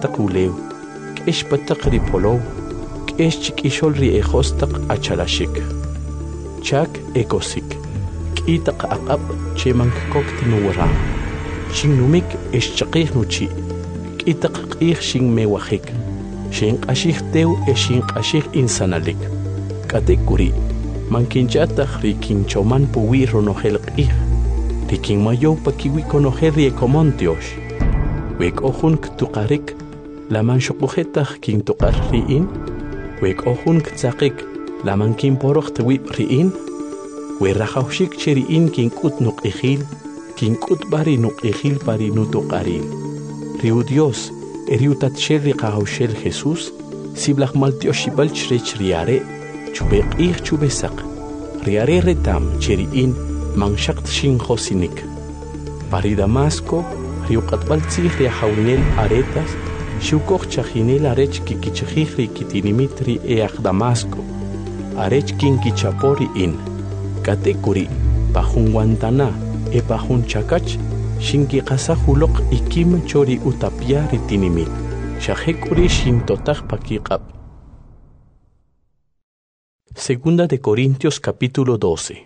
taq ulew, k'ex pataq ri polow, k'ex chik'ixol ri ejostaq achalashik. Chak ekosik, k'itaq aqab chemank kokt nuwara. Shin numik ex chaqij nuchi, k'itaq q'ij shin mewajik. Shin q'ashij tew shin q'ashij insanalik. K'ate kuri, mankinchataq ri kinchoman puwi ronojel q'ij. Ri kinmayow pakiwi konojel ri ekomontiox. Wek ojun ktuqarik, laman xoqujetaq kintuqar ri'in. Wek ojun ktzaqik, laman kinporoj tewib ri'in. We rajawxik che ri'in kink'ut nuq'ijil, kink'ut bari nuq'ijil pari nutuqaril. Riu Dios, eriu tatxel ri qajawxel Jesús, siblaj maltioxibal chrech riare, chube q'ij chube saq. Riare retam che ri'in manxaqt shin josinik. Pari Damasco, riu qatbal tzij ri ajawinel aretas, xiukoq chajinel arech kikichajij ri kitinimit ri eaj Damasco, arech kinkichapo ri'in. Kate kuri, pajun Guantana, pajun Chakach, shinkiqasa juloq ikim chori utapia ri tinimit. Xaje kuri shintotaj pakiqab. Segunda de Corintios capítulo 12.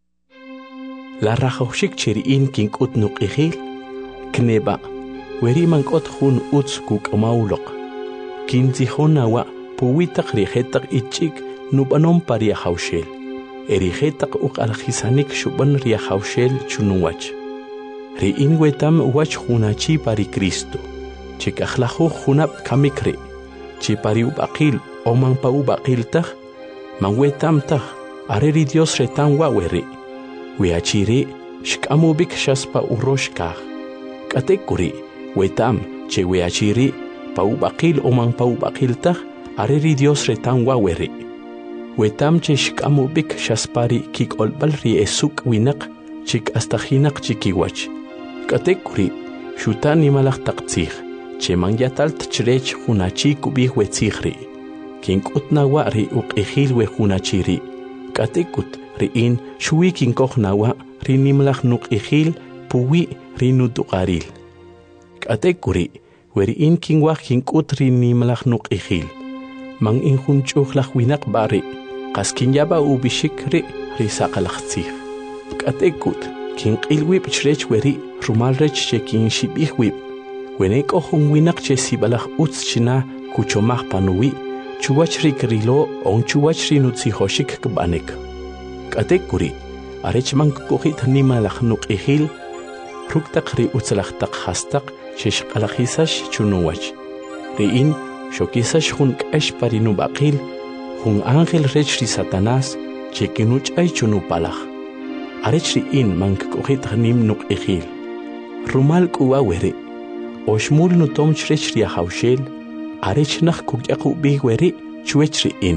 La rajawxik cheri'in kink'ut nuq'ijil, kneba, weriman k'ot jun utz kuk'amawloq. Kintzijun nawa puwitaq rijetaq ich'ik nub'anom pa riajawxel. Erijetaq uq'aljisanik xuban riajawxel chunuwach. Ri'in wetam wach junachi pari Cristo. Chikajlajuj junab kamikri. Chipari ub'aqil oman pa ub'aqil taj, man wetam taj, areri Dios retan waweri. Weachiri, shkamubik shaspa uroshkaj. Katekuri, wetam, che weachiri, pa ubaqil oman pa ubaqil taj, areri Dios retan waweri. Wetam che shkamubik shaspari kik olbal ri esuk winak, chik astajinak chikiwach. Katekuri, shutani malak taqtzij, che man yatalt chrech hunachi kubih wetzijri. Kinkut nawa ri uqijil we hunachiri. Katekut, ri'in shuwi kinkoj nawa ri nimlaj nuq'ijil puwi ri nutuqaril. K'atekuri, weri'in kinwaj kink'ut ri nimlaj nuq'ijil. Man injunch'ujlaj winaq bari, qas kinyaba ubixik ri saqalaj tzij. K'atekut, kinq'il wib chrech weri rumal rech che kinxib'ij wib. Wenek ojun winaq che sibalaj utz china kuchomaj panuwi, chuwach ri krilo on chuwach ri nutzijoshik kb'anek. Katekuri, arech man kukujit nimalaj nuq'ijil, ruktaq ri utzlajtaq hastaq shishqalajisash chunuwach. Ri'in, shokisash jun k'ax pari nub'aqil, jun ángel rech ri Satanás, che kinuch'ay chunupalaj. Arech ri'in man kukujit nim nuq'ijil. Rumal k'uwa weri, oshmul nutom chrech ri ajawxel, arech naj kukyaqu bih weri chuech ri'in.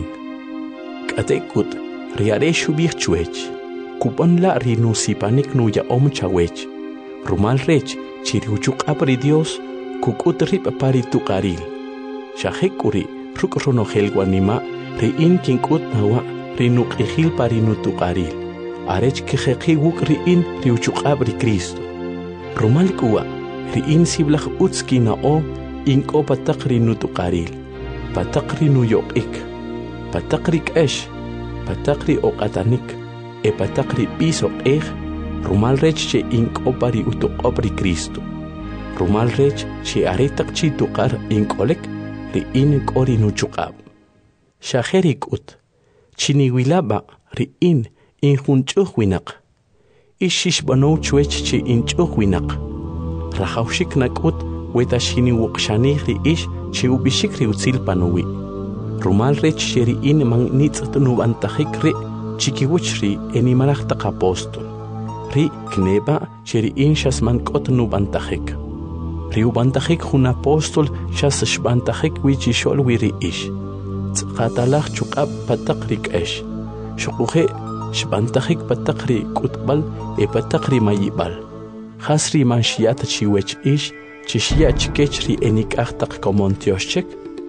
Katekut, riare shubih chuech, kupan la rinusipanik nuya om chawech. Rumal rech, chiriuchuk apri Dios, kukut rip pari tuqaril. Shahekuri, ruk ronojel guanima, ri'in kinkut nawa, rinuq'ijil pari nutuqaril. Arech kijeqi wuk ri'in riuchuk apri Cristo. Rumal kuwa, ri'in siblaj utski nao, inko pataq rinutuqaril. Pataq rinuyoq'ik. Pataq rik'esh. Patakri oqatanik, patakri piso ej, rumal rech che inkopari utuqopri Cristo. Rumal rech che aretak chi tuqar inkolek, ri in kori nuchuqab. Shajerik ut, chiniwilaba ri in junchuj winak. Ishish banow chuech che inchuj winak. Rajawshik nakut wetashini wuqshani ri ish che ubishik ri utzil panuwi. Rumal rech sheri'in man nitz't nubantajik ri chikiwuch ri enimalajtaq apostol. Ri kneba sheri'in shas man k'ot nubantajik. Ri ubantajik jun apostol shas shbantajik wichixol wi ri ish. Tzqatalaj chuqab pataq ri k'ex. Xuquje shbantajik pataq ri k'utbal pataq ri mayibal. Has ri man xiyat chiwech ish chixya chikech ri enik'ajtaq komontioxchek.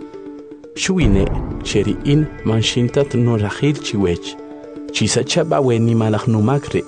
Shuine, sheri'in manshintat nurajil chiwech. Chisachaba we nimalaj numakre.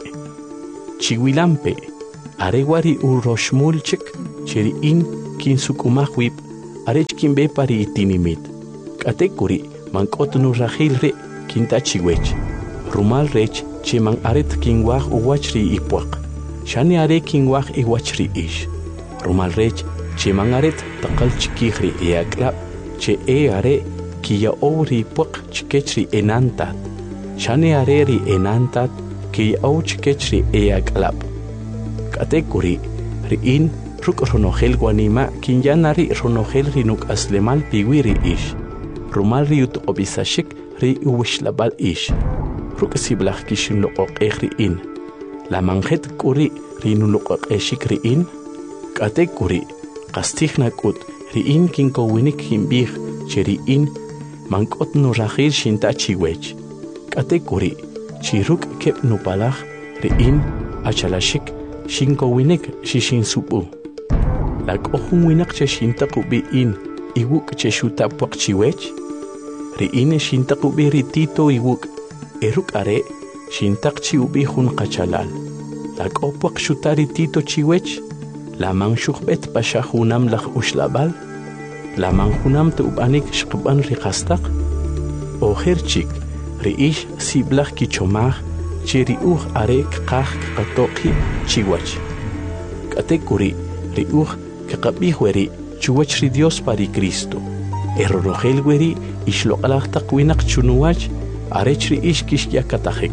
Chiwilampe, arewari uroshmulchik, sheri'in kinsukumaj wib, arech kimbe pari itinimit. Katekuri mankot nu rahil re kinta chiwech. Rumal rech che man aret kingwach uwachri ipuak. Shani are kingwach iwachri ish. Rumal rech che man aret takal chikihri eaklap. Che are kia ori puak chikechri enantat. Shani are ri enantat kia au chikechri eaklap. Katekuri riin ruk ronogel guanima kinyanari ronogel rinuk aslemal piwiri ish. Rumal riut obisashik ri uwishlabal ish. Ruk siblach kishin loqoq riin. La manjet kuri rinu loqoq eshik riin. Katekuri qastigna kut riin kinko winik himbih cheriin mankot no rahil shinta chiwech. Katekuri chiruk kep no palach riin achalashik shinko winik shishin supu. Lak ohun winak che shinta kubiin iwuk che shuta puak chiwech. Riin shinta kubi ritito iwuk eruk are shintak chi ubi hun qachalal. Lak opuak shuta ritito chiwech. La man shukbet pasha hunam lach ushlabal. La man hunam te ubanik shqban riqastaq. Oherchik riish siblach kichomach chiriuch are kqaq qatoqi chiwach. Katekuri riuch kaqabihweri chuwach ri Dios pari Cristo. Errorogel weri ishloqalaq taqwinak chunuwach arech riish kishyakatajek.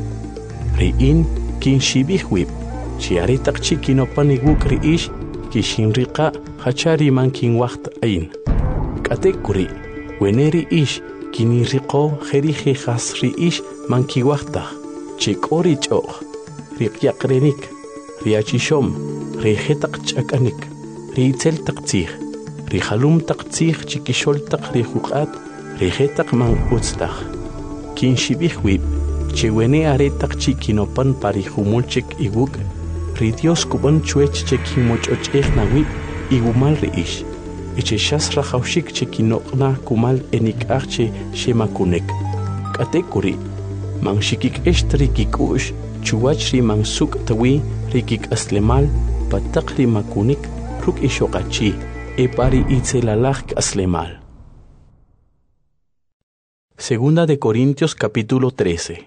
Riin kin shibihwib chi aretaq chikinopan iwuk riish kishinriqa hachari man kin waqt ayin. Katekuri weneri ish kiniriqo jerije has riish man kiwaqtaj chikori ch'oq riqyaqrenik riachishom rijetaq ch'akanik riitzel taqtzij rijalum taqtzij chikishol taq rijuqat rijetaq man utztaj kinshibihwib chewene aretaq chikinopan parijumulchik iwuk ri Dios kuban chuech chekimoch'och'ej nawib igumal riish echeshas rajawshik chekinoqna kumal enik'aj che shemakunek. Katekuri man shikik eshtri kikush chuwach ri man suk tawi rikik aslemal pataq ri makunik ruk ishoqachi epari itzelalaj aslemal. Segunda de Corintios capítulo 13.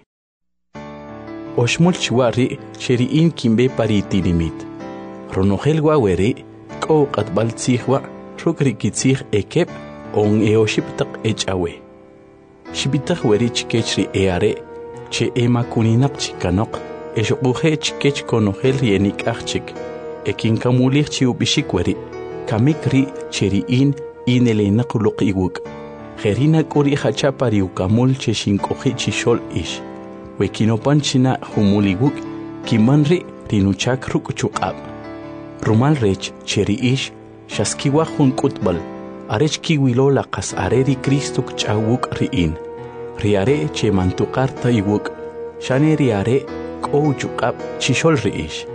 Oshmul chiwari sheriin kimbe pari tinimit. Ronogel waweri ko qatbal tzihwa ruk rikitzih ekep on eoshiptaq echawe. Shibitaq weri chikechri eare che emakuninaq chikanoq eshoquje chikech konogel rienik achik ekin kamulih chiubishik weri kamik ri cheriin inelenaq luq iwuk. Gerina kuri hachapari ukamul che shinkoji chishol ish. Wekinopan china humuliguk kimanri rinuchak ruk chuqab. Rumal rech cheri ish shaskiwa hun kutbal arech kiwilo laqas areri Kristuk chawuk riin. Riare che mantuqarta iwuk shane riare q'ow chuqab chishol riish.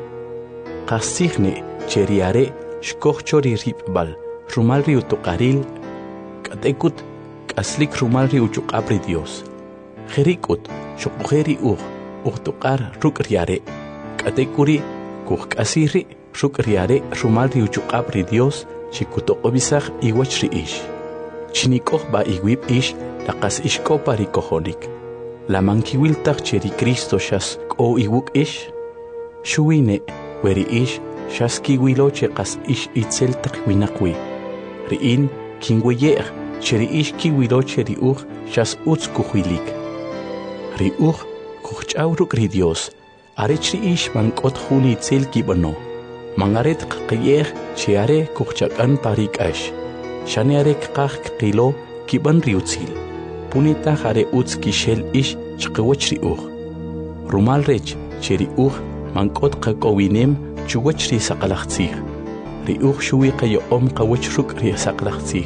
Qasihne cheriare shkochori ribal rumal riutuqaril katekut aslik rumal ri uchuqab ri Dios. Jerikut shuqujeri uqtuqar ruk riare. Katekuri kuqasiri ruk riare rumal ri uchuqab ri Dios chikutoqobisaj iwach ri ish. Chinikoj ba iwib ish laqas ishkopa ri kojonik. La mankiwiltaj cheri Cristo shas q'o iwuk ish. Shuwine weri ish shas kiwilo cheqas ish itzel taqwinaqwi. Riin kinweyej cheri ish kiwilo cheri shas utz kuhuilik. Ri kuch'aw ruk ri Dios arech ri ish mank'ot juni itzel kibano. Mangaret qaqiyej cheare kuch'akan parikash. Shane are kqaj qilo kiban ri utzil. Punita jare utz kishel ish chqewach ri Rumal rech cheri mank'ot qak'owinem chuwach ri saqalajtzij. Ri shuwi qayo'om qawach ruk ri saqlajtzij.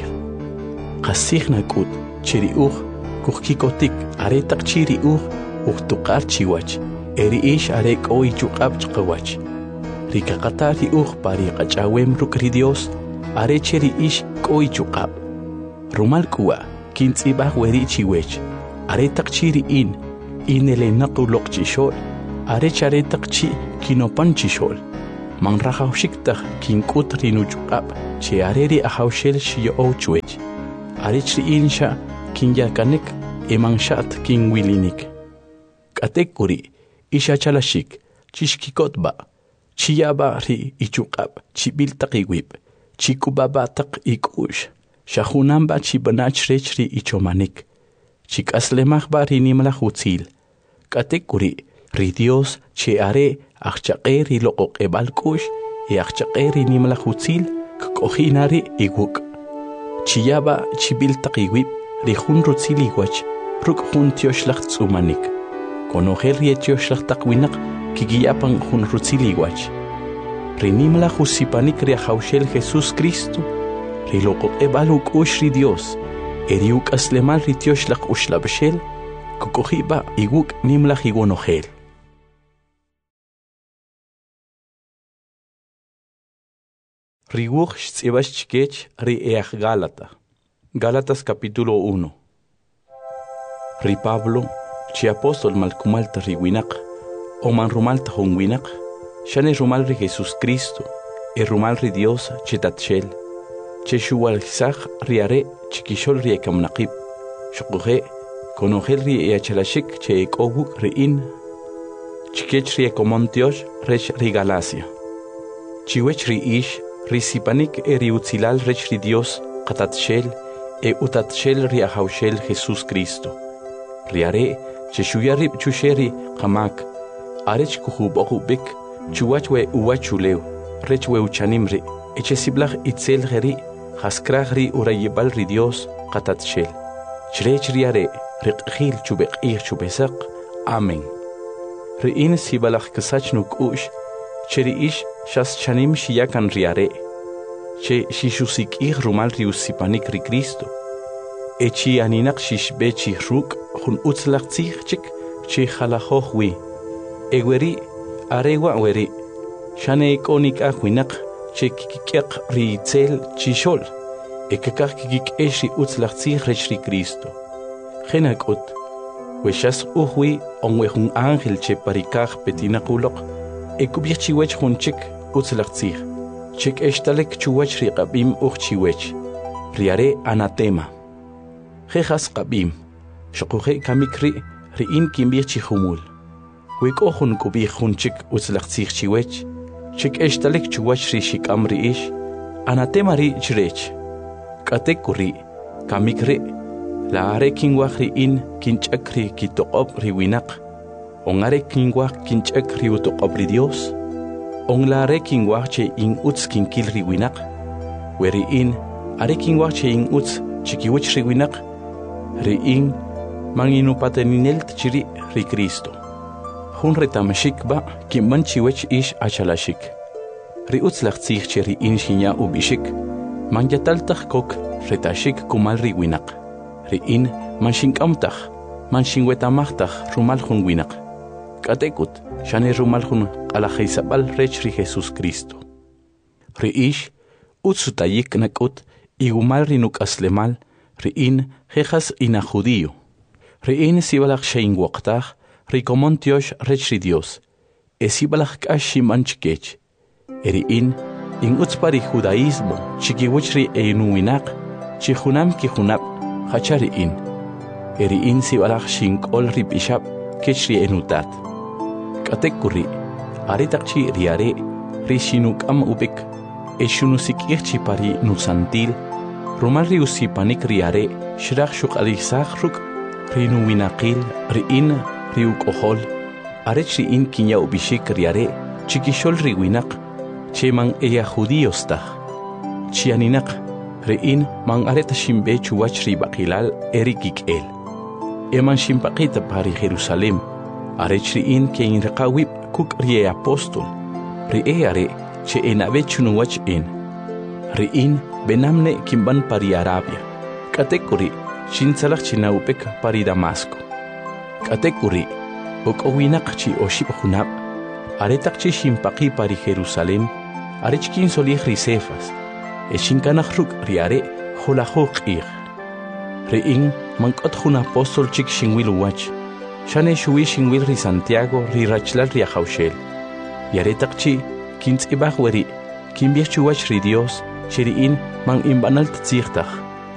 Qasij nakut cheri kujkikotik aretaq chiri uqtuqar chiwach eri ish are q'oy chuqab chqawach. Rikaqata ri pari qach'awem ruk ri Dios are cheri ish q'oy chuqab. Rumal kuwa kintz'ibaj weri chiwech aretaq chiri inelenaq uloq chishol are charetaq chi kinopan chishol. man rajawshiktaj kinkut rinuchqab che areri ahawshel shiyo ouchwech. Arichri insha kinyakanek emanshat kinwilinik. Katekuri isha chalashik chishkikotba chiyaba ri ichuqab chibiltaqiwib chikubaba taq ikush shahunamba chibanachrech ri ichomanik chikaslemajba ri nimla utzil. Katekuri ri Dios che are achchaqe ri loqoqebalkush e achchaqe ri nimla utzil kkohinari iguk. Chiyaba chibiltaqiwib ri hun rutziliwach ruk hun tioshlach tsumanik. Konoher ri tioshlach taqwinak kigiyapan hun rutziliwach. Ri nimla usipanik ri ahawshel Jesus Cristo ri loqoqebaluk ush ri Dios eriuk aslemal ri tioshlach ushlabshel kkohiba iguk nimla igonohel. Riguch tzibashchkech ri each Gálatas capítulo 1. Ri Pablo, chi apóstol malkumalta riwinak, o man rumalta hunwinak, shane rumal ri Jesus Cristo, e rumal ri Dios chetatshel, che shuwalzach riare chikishol ri ekamnaqib, shukuhe, konogel ri eachalashik che ekoguk ri in, chikech ri ekomontiosh rech ri Galacia. Chiwech ri ish, risipanik eri utzilal rech ri Dios qatatshel e utatshel ri ahawshel Jesus Cristo. Riare cheshuyari chusheri qamak arech kuhubokubik chuwachwe uwachuleu rechwe uchanimri echesiblach itzel geri haskragri urayibal ri Dios qatatshel. Chrech riare riqhil chubekir chubesak. Amen. Riin sibalach kasachnuk ush cheri ish shas chanim shiyakan riare che shishusik rumal riusipanik ri Cristo echi aninak shishbechi ruk hun utzlach chik che khalahohwi egweri arewa weri shane ikonik ahwinak che kikiak ri tzel chishol ekakak kikik eshi utzlach rech ri Cristo genakut weshas uhwi onwe hun ángel che parikaj petinakulok ekubich chiwech hunchik utzlachtzich. Chik eshtalek chuwech ri qabim chiwech. Riare anatema. Jejas qabim. Shokuhe kamikri ri in kimbich chihumul. Wik ohun kubich hunchik utzlachtzich chiwech. Chik eshtalek chuwech ri shikam ri ish. Anatema ri chrech. Katekuri kamikri. Laare kingwach ri in kinchakri kitoqob ri winak. Ongare kingwach kinchak riuto qabri Dios. Onglare kingwach che in uts kinkil riwinak. Weri in are kingwach che in uts chikiwich riwinak. Ri in manginupateninel chiri ri Cristo. Hun retamashik ba kimman chiwech ish achalashik. Ri uts lachtzich che ri in shinya ubishik. Man yataltach kok retashik kumal riwinak. Ri in man shinkamtach. Man shinwetamachtach rumal hun winak. Katekut, shane rumalhun alajaisabal rech ri Jesus Cristo. Ri ish, utsutayik nakut, igumal rinuk aslemal, ri in jejas ina judío. Ri in sibalach shein waktach, ri komontiosh rech ri Dios. Esibalach kashi manchkech. Eri in utspari judaísmo, chikiwich ri einuinak, chihunam kihunab, hachari in. Eri in sibalach shinkol ri bishab, kechri enutat. Katekuri, aritakchi riare, rishinuk am ubik, eshunusik irchi pari nusantil, rumal riusipanik riare, shirach shuk alisachruk, rinuinakil, riin, riuk ohol, arech riin kinya ubishik riare, chikishol riwinak, cheman eya judíostach, chianinak, riin man areta shimbe chuwach ribakilal erikik el. Eman shimpakita pari Jerusalem, arech riin ke in raqawib kuk rie apostol, rie are che enabechunuwach in. Riin benamne kimban pari Arabia, katekuri shinsalach chinaupek pari Damasco. Katekuri okowinak chi oshib hunab, aretak chi shimpaki pari Jerusalem, arech kin solih risefas, eshinkanach ruk riare holahok ir. Riin mankot hun apostol chik shingwil wach, shane shui shingwil ri Santiago ri rachlal ri Ahawshel. Yaretak chi kintz'ibaj weri kinb'ej chuwach ri Dios xeri'in man inb'anal tz'iqtaj